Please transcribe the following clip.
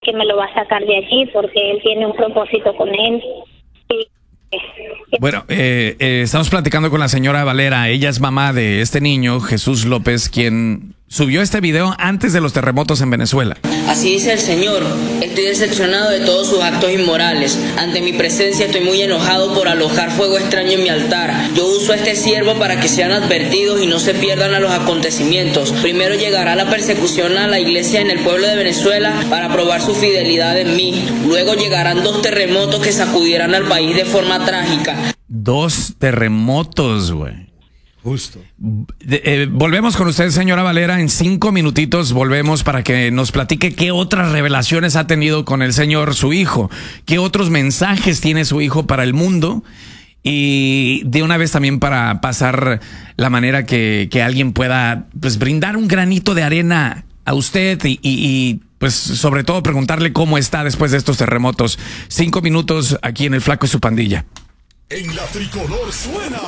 que me lo va a sacar de allí porque él tiene un propósito con él. Bueno, estamos platicando con la señora Valera. Ella es mamá de este niño, Jesús López, quien subió este video antes de los terremotos en Venezuela. Así dice el Señor: estoy decepcionado de todos sus actos inmorales. Ante mi presencia estoy muy enojado por alojar fuego extraño en mi altar. Yo uso a este siervo para que sean advertidos y no se pierdan a los acontecimientos. Primero llegará la persecución a la iglesia en el pueblo de Venezuela para probar su fidelidad en mí. Luego llegarán 2 terremotos que sacudirán al país de forma trágica. 2 terremotos, güey. Justo. Volvemos con usted, señora Valera, en 5 minutitos. Volvemos para que nos platique qué otras revelaciones ha tenido con el Señor su hijo, qué otros mensajes tiene su hijo para el mundo, y de una vez también para pasar la manera que alguien pueda, pues, brindar un granito de arena a usted y pues sobre todo preguntarle cómo está después de estos terremotos. 5 minutos aquí en El Flaco y su Pandilla. En la tricolor suena